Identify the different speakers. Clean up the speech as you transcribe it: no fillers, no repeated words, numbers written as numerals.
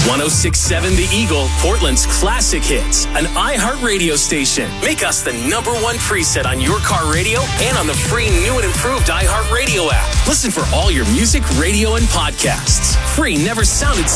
Speaker 1: 1067 The Eagle, Portland's classic hits, an iHeartRadio station. Make us the number one preset on your car radio and on the free new and improved iHeartRadio app. Listen for all your music, radio, and podcasts. Free never sounded so